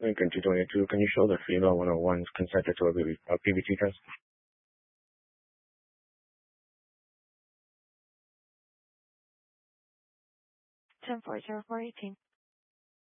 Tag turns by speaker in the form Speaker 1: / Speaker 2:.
Speaker 1: In 2022, can you show the female 101s consented to a PBT test?
Speaker 2: 10-4-0-4-18.